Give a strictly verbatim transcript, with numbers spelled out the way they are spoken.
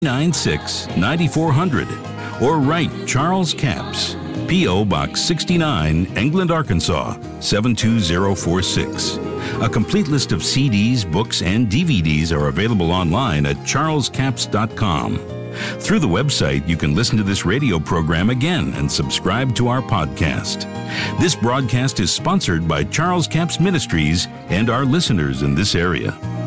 nine six, nine four hundred or write Charles Capps, P O. Box sixty-nine, England, Arkansas, seven two zero four six. A complete list of C Ds, books, and D V Ds are available online at charles capps dot com. Through the website, you can listen to this radio program again and subscribe to our podcast. This broadcast is sponsored by Charles Capps Ministries and our listeners in this area.